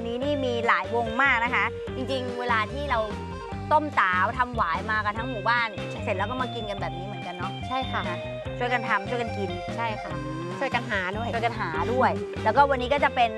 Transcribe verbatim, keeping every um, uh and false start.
วันนี้นี่มีหลายวงมากนะคะ จริงๆ เวลาที่เราต้มต๋าวทำหวายมากันทั้งหมู่บ้าน เสร็จแล้วก็มากินกันแบบนี้เหมือนกันเนาะใช่ค่ะช่วยกันทำช่วยกันกินใช่ค่ะ ช่วยกันหาด้วยช่วยกันหาด้วย แล้วก็วันนี้ก็จะเป็น